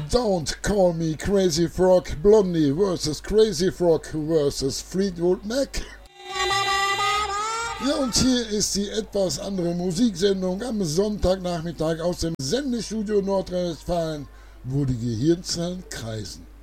Don't Call Me Crazy Frog, Blondie vs. Crazy Frog vs. Fleetwood Mac. Ja, und hier ist die etwas andere Musiksendung am Sonntagnachmittag aus dem Sendestudio Nordrhein-Westfalen, wo die Gehirnzellen kreisen.